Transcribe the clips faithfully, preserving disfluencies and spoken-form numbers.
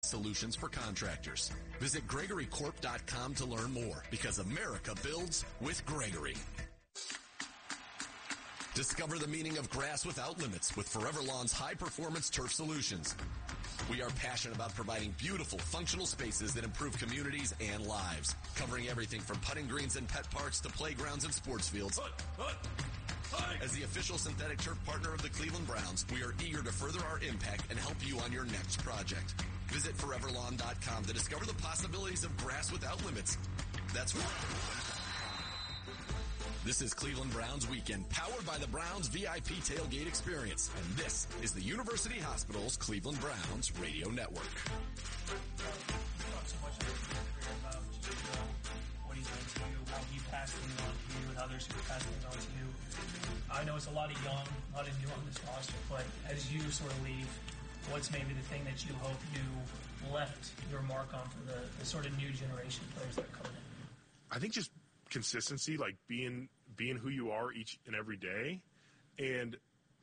solutions for contractors. Visit Gregory Corp dot com to learn more, because America builds with Gregory. Discover the meaning of grass without limits with Forever Lawn's high-performance turf solutions. We are passionate about providing beautiful, functional spaces that improve communities and lives, covering everything from putting greens and pet parks to playgrounds and sports fields. As the official synthetic turf partner of the Cleveland Browns, we are eager to further our impact and help you on your next project. Visit Forever Lawn dot com to discover the possibilities of grass without limits. That's right. This is Cleveland Browns Weekend, powered by the Browns V I P Tailgate Experience. And this is the University Hospital's Cleveland Browns Radio Network. Talk so much about what he's done to you, how he passed things on to you, and others who passed things on to you. I know it's a lot of young, a lot of new on this roster, but as you sort of leave, what's maybe the thing that you hope you left your mark on for the, the sort of new generation of players that are coming in? I think just consistency, like being being who you are each and every day. And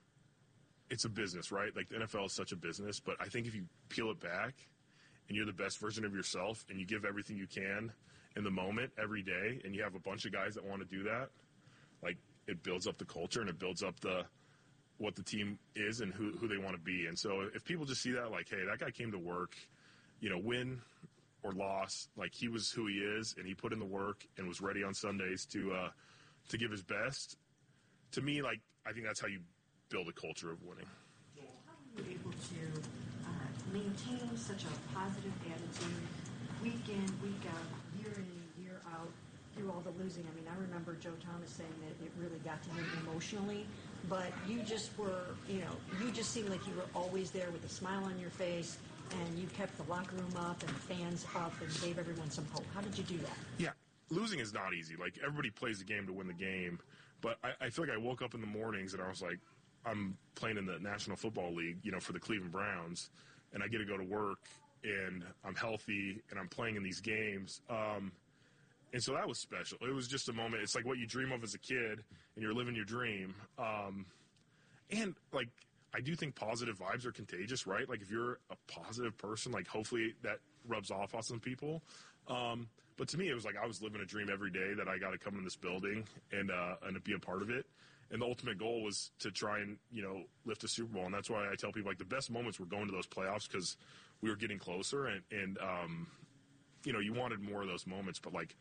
it's a business, right? Like the N F L is such a business, but I think if you peel it back and you're the best version of yourself and you give everything you can in the moment every day, and you have a bunch of guys that want to do that, like it builds up the culture and it builds up the what the team is and who, who they want to be. And so if people just see that, like, hey, that guy came to work, you know, win or loss, like he was who he is, and he put in the work and was ready on Sundays to uh, to give his best. To me, like, I think that's how you build a culture of winning. How are you able to uh, maintain such a positive attitude week in, week out, year in, year out, through all the losing? I mean, I remember Joe Thomas saying that it really got to him emotionally, but you just were, you know, you just seemed like you were always there with a smile on your face, and you kept the locker room up and the fans up and gave everyone some hope. How did you do that? Yeah, losing is not easy. Like, everybody plays the game to win the game, but I, I feel like I woke up in the mornings and I was like, I'm playing in the National Football League, you know, for the Cleveland Browns, and I get to go to work, and I'm healthy, and I'm playing in these games. Um, and so that was special. It was just a moment. It's like what you dream of as a kid, and you're living your dream. Um, and, like, I do think positive vibes are contagious, right? Like, if you're a positive person, like, hopefully that rubs off on some people. Um, but to me, it was like I was living a dream every day that I got to come in this building and uh, and be a part of it. And the ultimate goal was to try and, you know, lift a Super Bowl. And that's why I tell people, like, the best moments were going to those playoffs because we were getting closer. And, and um, you know, you wanted more of those moments. But, like,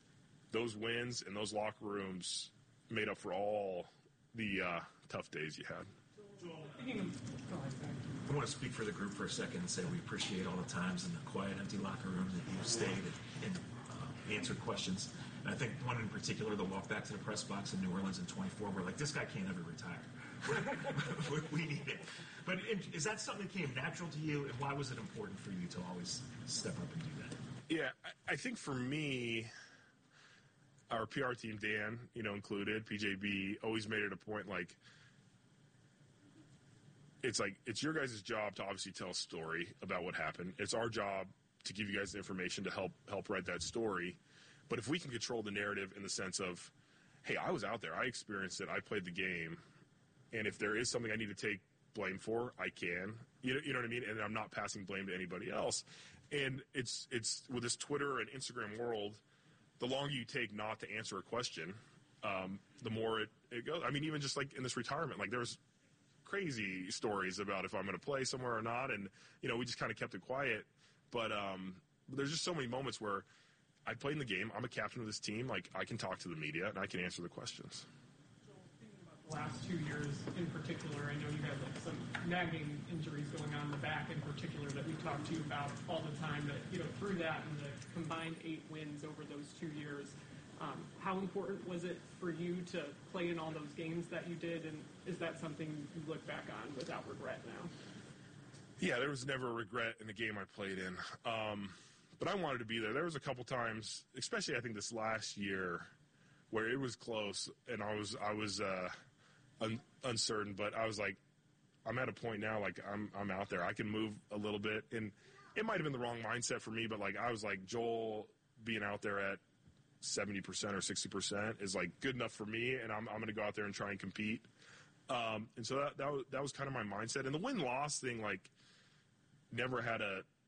those wins and those locker rooms made up for all the uh, tough days you had. I want to speak for the group for a second and say we appreciate all the times in the quiet, empty locker room that you stayed and, and uh, answered questions. And I think one in particular, the walk back to the press box in New Orleans in twenty-four, we're like, this guy can't ever retire. we need it. But is that something that came natural to you, and why was it important for you to always step up and do that? Yeah, I, I think for me, our P R team, Dan, you know, included, P J B, always made it a point, like, it's like, it's your guys' job to obviously tell a story about what happened. It's our job to give you guys the information to help help write that story. But if we can control the narrative in the sense of, hey, I was out there, I experienced it, I played the game, and if there is something I need to take blame for, I can. You know, you know what I mean? And I'm not passing blame to anybody else. And it's it's with this Twitter and Instagram world, the longer you take not to answer a question, um, the more it, it goes. I mean, even just like in this retirement, like there's crazy stories about if I'm going to play somewhere or not, and you know, we just kind of kept it quiet. But um, there's just so many moments where I played in the game. I'm a captain of this team. Like, I can talk to the media and I can answer the questions. So thinking about the last two years in particular, I know you had like some nagging injuries going on in the back in particular that we talk to you about all the time. But you know, through that and the combined eight wins over those two years. Um, how important was it for you to play in all those games that you did, and is that something you look back on without regret now? Yeah, there was never a regret in the game I played in, um, but I wanted to be there. There was a couple times, especially I think this last year, where it was close, and I was I was uh, un- uncertain, but I was like, I'm at a point now, like I'm I'm out there, I can move a little bit, and it might have been the wrong mindset for me, but like I was like, Joel being out there at seventy percent or sixty percent is like good enough for me, and I'm I'm going to go out there and try and compete. Um, and so that that was, that was kind of my mindset. And the win-loss thing, like, never had a